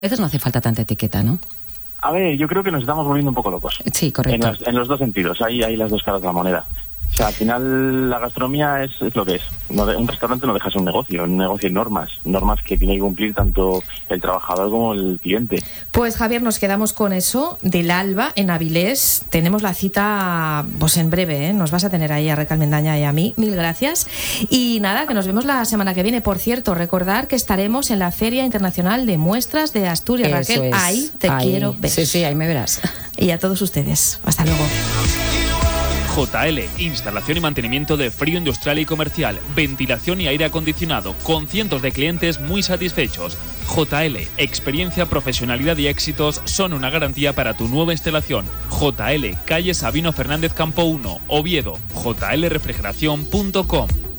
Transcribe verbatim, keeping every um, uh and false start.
A veces no hace falta tanta etiqueta, ¿no? A ver, yo creo que nos estamos volviendo un poco locos. Sí, correcto. En los, en los dos sentidos, hay, hay las dos caras de la moneda. O sea, al final la gastronomía es, es lo que es. No de, un restaurante no deja de ser un negocio, un negocio de normas, normas que tiene que cumplir tanto el trabajador como el cliente. Pues Javier, nos quedamos con eso del Alba en Avilés. Tenemos la cita pues en breve, ¿eh? Nos vas a tener ahí a Recal Mendaña y a mí. Mil gracias. Y nada, que nos vemos la semana que viene. Por cierto, recordar que estaremos en la Feria Internacional de Muestras de Asturias. Eso Raquel, es. ahí te Ahí. quiero ver. Sí, sí, ahí me verás. Y a todos ustedes. Hasta luego. J L, instalación y mantenimiento de frío industrial y comercial, ventilación y aire acondicionado, con cientos de clientes muy satisfechos. J L, experiencia, profesionalidad y éxitos son una garantía para tu nueva instalación. J L, calle Sabino Fernández Campo uno, Oviedo, j l refrigeración punto com.